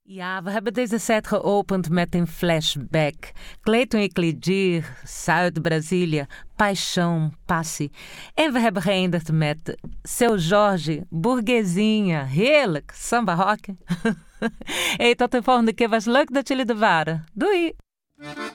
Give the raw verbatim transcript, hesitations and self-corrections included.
Ja, we hebben deze set geopend met een flashback. Clayton Eclidir, Zuid-Brazilië, Paixão, Passie. En we hebben geëindigd met Seu Jorge, Burguesinha. Heerlijk, samba rock. Hey, tot de volgende keer. Was leuk dat jullie er waren. Doei!